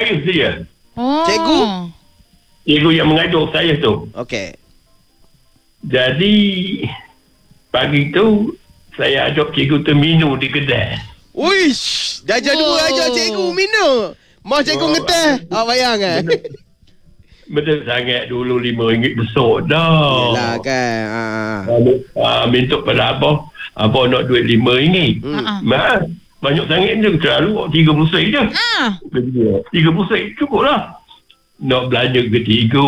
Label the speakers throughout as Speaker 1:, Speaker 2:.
Speaker 1: saya saja. Cikgu yang mengajar saya tu.
Speaker 2: Okey.
Speaker 1: Jadi pagi tu saya ajak cikgu tu minum di kedai.
Speaker 2: Uish, darjah 2 ajak cikgu minum. Mau cikgu ngeteh. Awak bayang kan?
Speaker 1: Betul sangat dulu RM5 besok dah.
Speaker 2: Yelah kan.
Speaker 1: Minta pada abah. Abah nak duit RM5. Banyak sangat je. Selalu 30 sen je. 30 sen cukup lah. Nak belanja ketiga.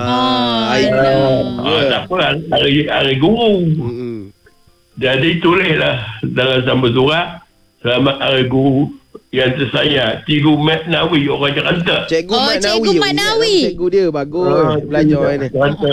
Speaker 1: Tak apa. Hari guru. Jadi tulislah dalam sambal surat. Selamat Hari Guru yang tersayang. Cikgu Mat Nawi, orang Jakarta.
Speaker 2: Cikgu Mat Nawi. Cikgu dia bagus. Belajar ni.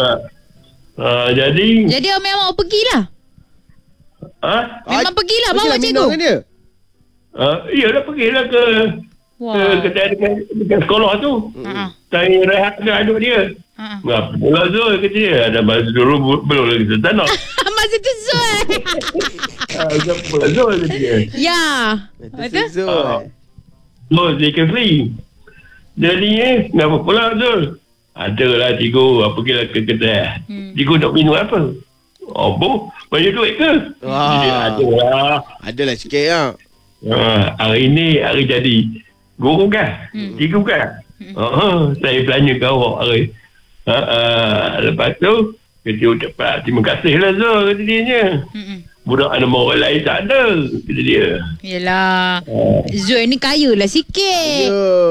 Speaker 1: Jadi
Speaker 3: memang pergilah. Memang pergilah bawa cikgu.
Speaker 2: Dia.
Speaker 1: Iyalah pergilah ke kedai dekat sekolah tu. Saya rehat dengan adik dia. Ngapa pula Zul kata dia. Ada masa dulu belum lagi setanah.
Speaker 3: Masa tu Zul.
Speaker 1: Ngapa pula Zul kata dia.
Speaker 3: Ya. Betul?
Speaker 1: Zul Zikri. Jadi ngapa pula Zul. Adalah cikgu. Pergilah ke kedai. Cikgu nak minum apa? Apa? Banyak duit ke?
Speaker 2: Adalah sikit ya.
Speaker 1: Hari ni hari jadi guru kan? Cikgu kan? Saya belanja ke awak hari. Lepas tu kita ucap terima kasih lah Zul kata dia. Budak nama orang lain tak ada kata dia.
Speaker 3: Yelah Zul ni kaya lah sikit.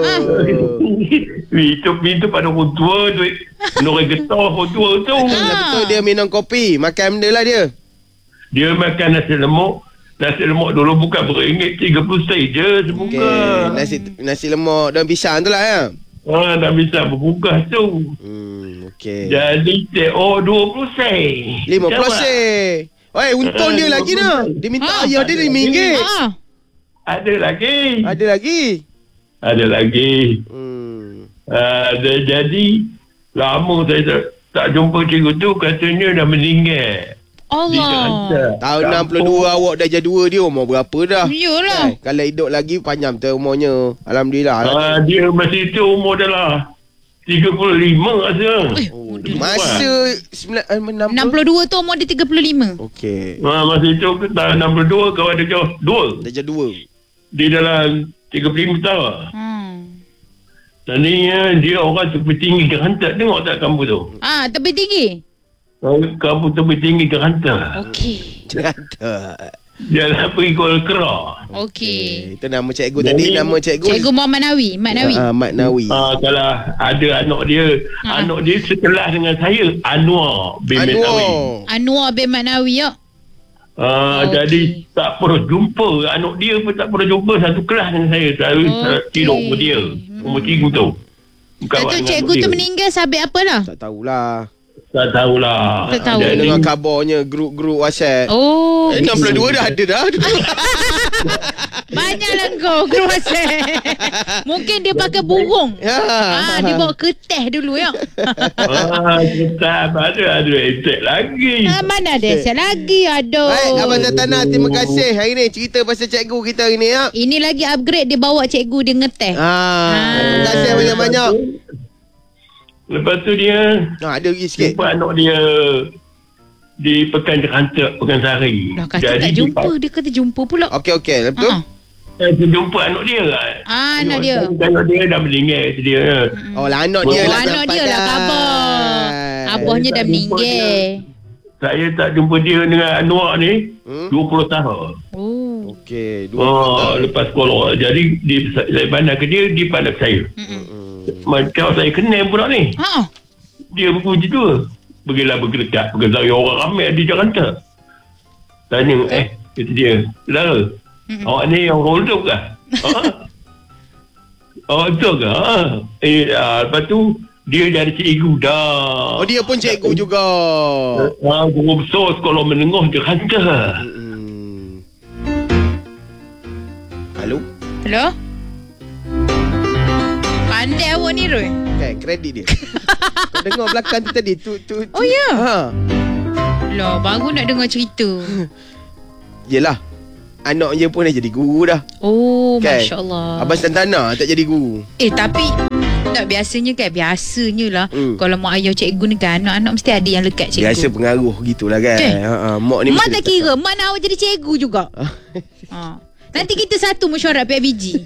Speaker 1: Minta pada orang tua duit orang getah orang tua tu.
Speaker 2: Betul dia minum kopi. Makan benda lah dia.
Speaker 1: Dia makan nasi lemak. Nasi lemak dulu bukan RM30 je sebuka.
Speaker 2: Nasi lemak dan pisang tu lah ya.
Speaker 1: Dah bisa berbungkas tu.
Speaker 2: Okey.
Speaker 1: Jadi TO 20 sen.
Speaker 2: 50 sen. Untung dia lagi dah. Dia minta ayah dia RM5.
Speaker 1: Ada lagi. Ada lagi. Jadi lama saya tak jumpa cikgu tu. Katanya dah meninggal.
Speaker 3: Allah.
Speaker 2: Tahun 62 awak dah jadi 2 dia umur berapa dah?
Speaker 3: Iyalah.
Speaker 2: Kalau hidup lagi panjang tu umurnya. Alhamdulillah.
Speaker 1: Dia masih tu umur dah lah 35 rasa.
Speaker 2: Masa
Speaker 3: 62 tu umur dia 35.
Speaker 2: Okey.
Speaker 1: Masa itu tahun 62 kawan dia jauh 2.
Speaker 2: Dah jadi 2.
Speaker 1: Dia dalam 35 tahun. Tadinya dia orang tepi tinggi Kelantan. Tengok tak kampung tu?
Speaker 3: Tepi tinggi.
Speaker 1: Kampung tepi tinggi Kelantan.
Speaker 3: Okey.
Speaker 2: Kelantan.
Speaker 1: Dia nak pergi Kuala Kerak.
Speaker 3: Okey.
Speaker 2: Itu nama cikgu tadi. Nama cikgu
Speaker 3: Cikgu Muhammad Nawi. Mat Nawi.
Speaker 1: Kalau ada anak dia sekelas dengan saya, Anwar bin Mat Nawi.
Speaker 3: Anwar bin Mat Nawi ya.
Speaker 1: Jadi tak pernah jumpa. Anak dia pun tak pernah jumpa satu kelas dengan saya. Selalu tidur umur dia. Umur cikgu tu.
Speaker 3: Itu cikgu tu meninggal sabit apalah?
Speaker 2: Tak tahulah.
Speaker 1: Tak tahulah.
Speaker 2: Dengan kabarnya grup-grup WhatsApp. 62 dah ada dah.
Speaker 3: Banyaklah kau grup WhatsApp. Mungkin dia pakai burung. Dia bawa kertas dulu ya.
Speaker 1: Tak ada esek lagi.
Speaker 3: Mana ada esek lagi. Aduh.
Speaker 2: Baik Abang Zatana, terima kasih hari ni cerita pasal cikgu kita hari ni ya.
Speaker 3: Ini lagi upgrade dia bawa cikgu dia ngeteh.
Speaker 2: Terima kasih banyak-banyak.
Speaker 1: Lepas tu dia
Speaker 2: ada lagi sikit.
Speaker 1: Jumpa anak dia di Pekan Jakarta, Pekan Sari.
Speaker 3: Dah kata tak jumpa. Dia kata jumpa pula.
Speaker 2: Okey, betul.
Speaker 1: Saya jumpa anak dia kan.
Speaker 3: Anak dia.
Speaker 1: Anak dia dah meninggal dia.
Speaker 2: Anak dia lah.
Speaker 3: Anak dia lah khabar. Abahnya dah meninggal.
Speaker 1: Saya tak jumpa dia dengan Anwar ni 20 tahun.
Speaker 2: Okey, 20 tahun.
Speaker 1: Lepas sekolah. Jadi saya pandang ke dia pandang ke saya. Macam saya kenal budak ni. Dia berpuji tu. Pergilah berdekat. Pergi orang ramai di Jakarta. Tanya, kata dia, saudara, awak ni orang Ulduk ke? Awak betul ke? Lepas tu, dia jadi cikgu dah.
Speaker 2: Dia pun cikgu juga.
Speaker 1: Guru besar sekolah menengah Jakarta.
Speaker 2: Halo?
Speaker 3: Pandai awak ni Roy.
Speaker 2: Kredit dia. Kau dengar belakang tu tadi tu.
Speaker 3: Oh ya. Lah baru nak dengar cerita.
Speaker 2: Yelah. anak je pun dah jadi guru dah.
Speaker 3: Oh,
Speaker 2: Kan?
Speaker 3: Masya Allah.
Speaker 2: Abang Santana tak jadi guru.
Speaker 3: Tapi tak biasanya lah kalau mak ayah cikgu ni kan, anak-anak mesti ada yang lekat cikgu.
Speaker 2: Biasa pengaruh gitulah kan. Mak ni
Speaker 3: Mak
Speaker 2: mesti
Speaker 3: tak kira, mak nak awak jadi cikgu juga. Nanti kita satu mesyuarat PIBG.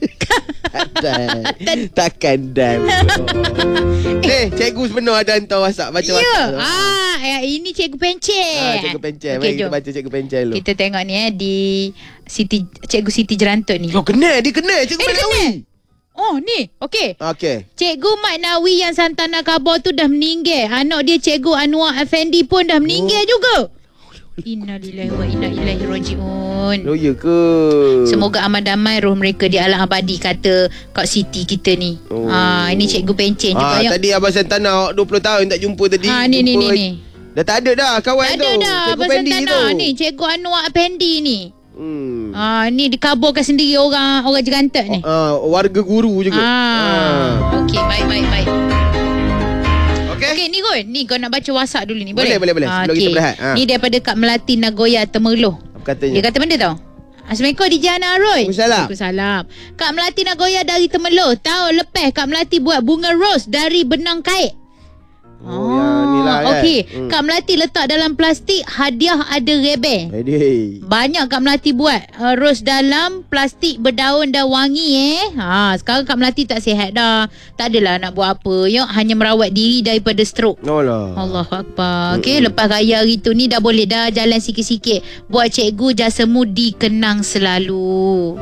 Speaker 2: Takkan dan. Cikgu sebenar ada hantar WhatsApp baca WhatsApp.
Speaker 3: Ini cikgu pencet.
Speaker 2: Cikgu pencet. Mari kita baca cikgu pencet dulu.
Speaker 3: Kita tengok ni di Cikgu Siti Jerantut ni.
Speaker 2: Oh, kenal cikgu Maknawi.
Speaker 3: Oh, ni. Okey. Cikgu Maknawi yang Santana Khabar tu dah meninggal. Anak dia Cikgu Anwar Effendi pun dah meninggal juga. Innalillahi wa inna ilaihi raji'un.
Speaker 2: Ya ke?
Speaker 3: Semoga aman damai roh mereka di alam abadi, kata Kak Siti kita ni. Ini cikgu pencen juga.
Speaker 2: Tadi Abang Santana 20 tahun tak jumpa tadi.
Speaker 3: Ni.
Speaker 2: Dah tak ada dah kawan tu.
Speaker 3: Tak ada dah Abang Santana ni. Cikgu Anwar Effendi ni. Ni dikabarkan sendiri orang Jerantat ni.
Speaker 2: Warga guru juga.
Speaker 3: Okey, baik. Okey, ni Gun. Ni kau nak baca WhatsApp dulu ni. Boleh?
Speaker 2: Boleh. Sebelum kita berehat.
Speaker 3: Ni daripada Kak Melati Nagoya Temerloh.
Speaker 2: Apa katanya?
Speaker 3: Dia kata benda tau. Assalamualaikum DJ Ana Roy.
Speaker 2: Waalaikumsalam.
Speaker 3: Kak Melati Nagoya dari Temerloh. Tahun lepas Kak Melati buat bunga rose dari benang kait.
Speaker 2: Yang ni lah kan.
Speaker 3: Okey, Kak Melati letak dalam plastik, hadiah ada rebel. Banyak Kak Melati buat rose dalam plastik berdaun dan wangi sekarang Kak Melati tak sihat dah. Tak adalah nak buat apa. Hanya merawat diri daripada stroke. Allahuakbar. Okey, lepas raya hari tu ni dah boleh dah jalan sikit-sikit. Buat cikgu, jasamu dikenang selalu.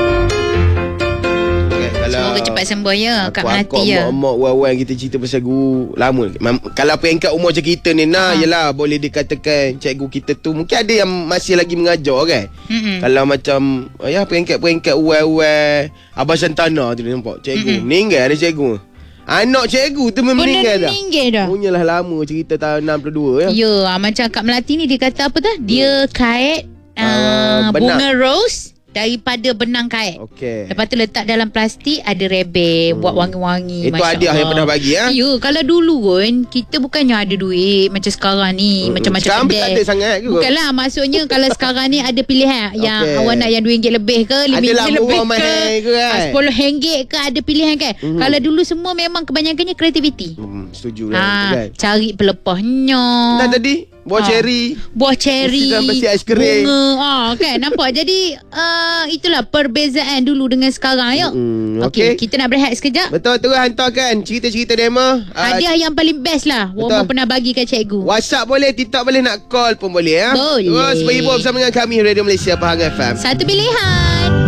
Speaker 3: Semoga cepat sembuh ya Kak Melati ya.
Speaker 2: Mak wawan kita cerita pasal guru lama. Kalau peringkat umur macam kita ni yelah boleh dikatakan cikgu kita tu mungkin ada yang masih lagi mengajar kan. Kalau macam peringkat uai-uai Abang Santana tu nampak cikgu meninggal ada cikgu. Anak cikgu tu meninggal dah. Punyalah lama cerita tahun 62 ya.
Speaker 3: Ya, macam Kak Melati ni dia kata apa dah? Dia kait bunga rose daripada benang kait. Lepas tu letak dalam plastik, ada rebel, buat wangi-wangi.
Speaker 2: Itu hadiah yang pernah bagi ya.
Speaker 3: Ya, kalau dulu pun kita bukannya ada duit macam sekarang ni, macam-macam
Speaker 2: sekarang tak ada sangat ke?
Speaker 3: Bukanlah, maksudnya kalau sekarang ni ada pilihan yang awak nak yang RM2 lebih ke, RM5 lebih ke, RM10 ke, ada pilihan kan. Kalau dulu semua memang kebanyakannya kreativiti.
Speaker 2: Setuju lah kan.
Speaker 3: Cari pelepahnya.
Speaker 2: Dan tadi buah cherry,
Speaker 3: bunga,
Speaker 2: ais kering.
Speaker 3: Kan nampak. Jadi itulah perbezaan dulu dengan sekarang. Yuk.
Speaker 2: Okey,
Speaker 3: kita nak berehat sekejap.
Speaker 2: Betul, terus hantarkan cerita-cerita demo.
Speaker 3: Hadiah yang paling best lah Wama pernah bagi kat cikgu.
Speaker 2: WhatsApp boleh, TikTok boleh, nak call pun boleh ya.
Speaker 3: Boleh.
Speaker 2: Terus berhibur bersama dengan kami Radio Malaysia Pahang FM.
Speaker 3: Satu pilihan.